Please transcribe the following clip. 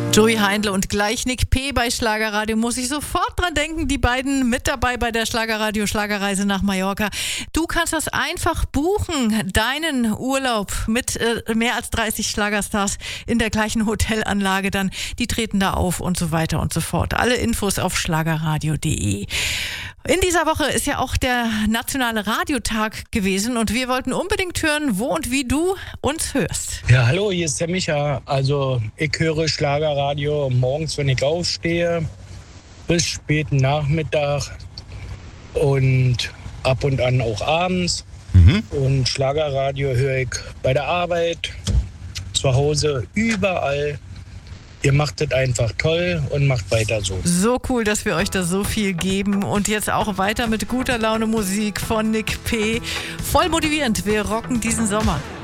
Joey Heindl und gleich Nick P. bei Schlagerradio. Muss ich sofort dran denken, die beiden mit dabei bei der Schlagerradio Schlagerreise nach Mallorca. Du kannst das einfach buchen, deinen Urlaub mit mehr als 30 Schlagerstars in der gleichen Hotelanlage dann. Die treten da auf und so weiter und so fort. Alle Infos auf schlagerradio.de. In dieser Woche ist ja auch der nationale Radiotag gewesen und wir wollten unbedingt hören, wo und wie du uns hörst. Ja, hallo, hier ist der Micha. Also ich höre Schlagerradio morgens, wenn ich aufstehe, bis späten Nachmittag und ab und an auch abends. Und Schlagerradio höre ich bei der Arbeit, zu Hause, überall. Ihr macht das einfach toll und macht weiter so. So cool, dass wir euch da so viel geben. Und jetzt auch weiter mit guter Laune Musik von Nick P. Voll motivierend. Wir rocken diesen Sommer.